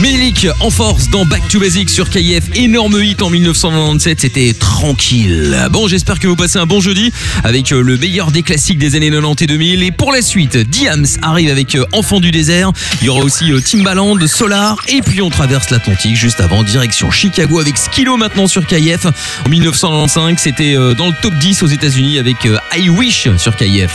Melik en force dans Back to Basics sur KIF, énorme hit en 1997, c'était tranquille. Bon, j'espère que vous passez un bon jeudi avec le meilleur des classiques des années 90 et 2000. Et pour la suite, Diams arrive avec Enfant du désert. Il y aura aussi Timbaland, Solar. Et puis on traverse l'Atlantique juste avant, direction Chicago avec Skilo maintenant sur KIF. En 1995, c'était dans le top 10 aux États-Unis avec I Wish sur KIF.